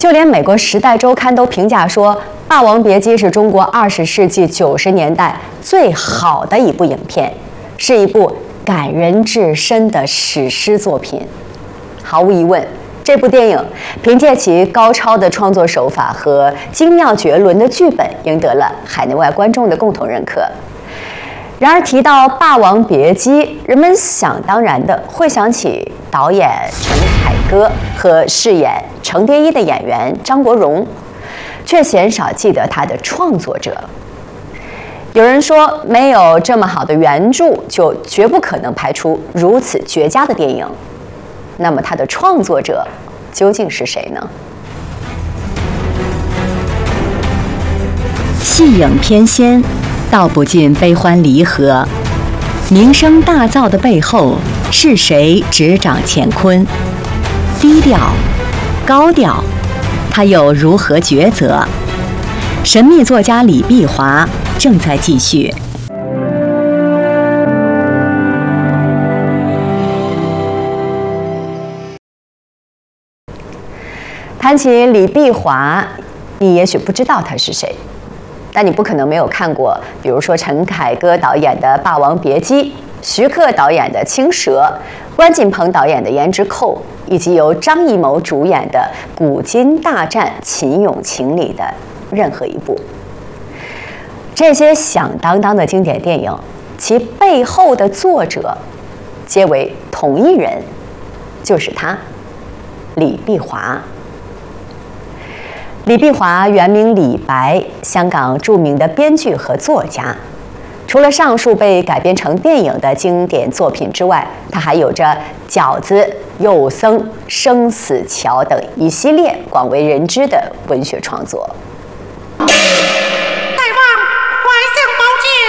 就连美国《时代周刊》都评价说，《霸王别姬》是中国20世纪90年代最好的一部影片，是一部感人至深的史诗作品。毫无疑问，这部电影凭借其高超的创作手法和精妙绝伦的剧本，赢得了海内外观众的共同认可。然而，提到《霸王别姬》，人们想当然的会想起导演陈凯歌和饰演程蝶衣的演员张国荣，却鲜少记得他的创作者。有人说，没有这么好的原著，就绝不可能拍出如此绝佳的电影。那么，他的创作者究竟是谁呢？ 戏影翩跹，道不尽悲欢离合。名声大噪的背后，是谁执掌乾坤？低调，高调，他又如何抉择？神秘作家李碧华正在继续。 谈起李碧华，你也许不知道他是谁，但你不可能没有看过，比如说陈凯歌导演的《霸王别姬》，徐克导演的《青蛇》，关锦鹏导演的《胭脂扣》，以及由张艺谋主演的《古今大战秦俑情》里的任何一部。这些响当当的经典电影，其背后的作者皆为同一人，就是他，李碧华。李碧华原名李白，香港著名的编剧和作家。除了上述被改编成电影的经典作品之外，他还有着《饺子》《幼僧》《生死桥》等一系列广为人知的文学创作。 大王，怀相宝剑，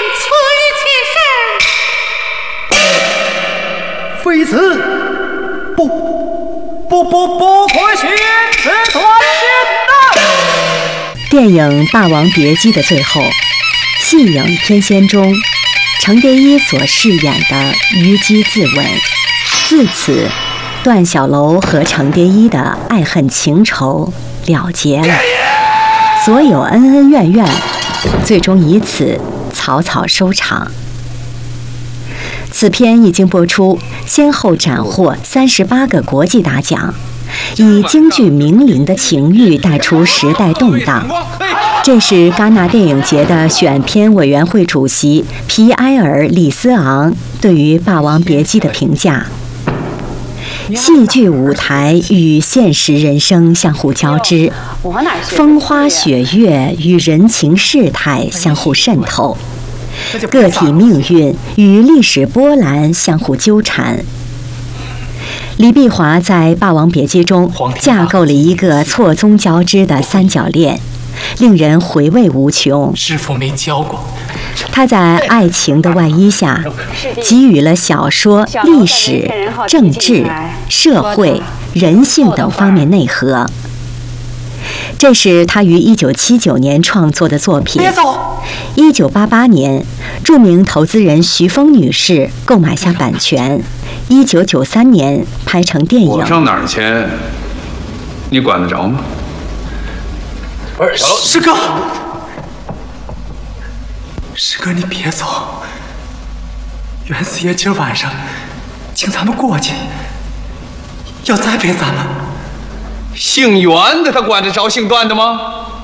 此一切事。非此，不可寻此断剑呐！ 电影《霸王别姬》的最后，戏影翩跹中，程蝶衣所饰演的虞姬自刎，自此，段小楼和程蝶衣的爱恨情仇了结了，所有恩恩怨怨，最终以此草草收场。此片一经播出，先后斩获38个国际大奖，以京剧名伶的情欲带出时代动荡。这是戛纳电影节的选片委员会主席皮埃尔·里斯昂对于《霸王别姬》的评价：戏剧舞台与现实人生相互交织，风花雪月与人情世态相互渗透，个体命运与历史波澜相互纠缠。李碧华在《霸王别姬》中架构了一个错综交织的三角恋，令人回味无穷。 师父没教过。 他在爱情的外衣下，给予了小说、历史、政治、社会、人性等方面内核。这是他于1979年创作的作品。1988年，著名投资人徐峰女士购买下版权，1993年拍成电影。 我上哪儿钱，你管得着吗？ 师哥，师哥，你别走。袁四爷今儿晚上请咱们过去，要栽培咱们。 姓袁的他管得着姓段的吗？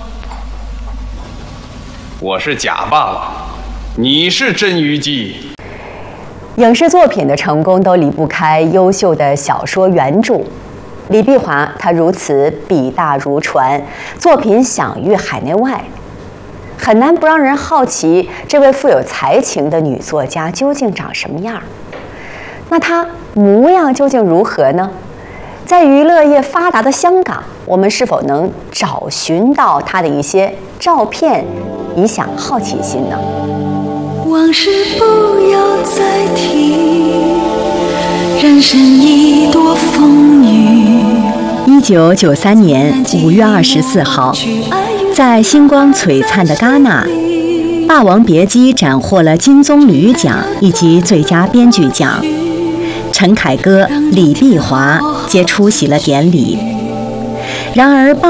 我是假霸王，你是真虞姬。 影视作品的成功都离不开优秀的小说原著。李碧华他如此笔大如船，作品享誉海内外，很难不让人好奇这位富有才情的女作家究竟长什么样。那她模样究竟如何呢？在娱乐业发达的香港，我们是否能找寻到她的一些照片，以享好奇心呢？ 往事不要再提，人生一朵风雨。 1993年5月24号，在星光璀璨的戛纳，《霸王别姬》斩获了金棕榈奖以及最佳编剧奖。陈凯歌、李碧华皆出席了典礼。然而